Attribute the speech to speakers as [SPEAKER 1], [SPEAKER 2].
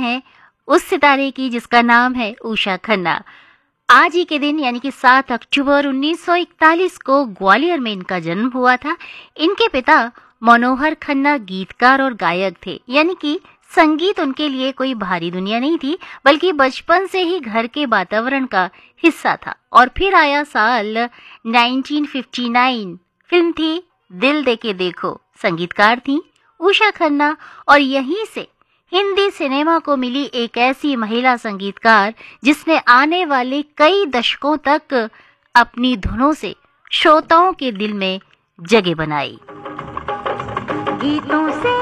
[SPEAKER 1] हैं उस सितारे की जिसका नाम है उषा खन्ना। आज ही के दिन यानी कि 7 अक्टूबर 1941 को ग्वालियर में इनका जन्म हुआ था। इनके पिता मनोहर खन्ना गीतकार और गायक थे, यानी कि संगीत उनके लिए कोई भारी दुनिया नहीं थी, बल्कि बचपन से ही घर के वातावरण का हिस्सा था। और फिर आया साल 1959, फिल्म थी दिल देके देखो, संगीतकार थी उषा खन्ना, और यहीं से हिंदी सिनेमा को मिली एक ऐसी महिला संगीतकार जिसने आने वाले कई दशकों तक अपनी धुनों से श्रोताओं के दिल में जगह बनाई।
[SPEAKER 2] गीतों से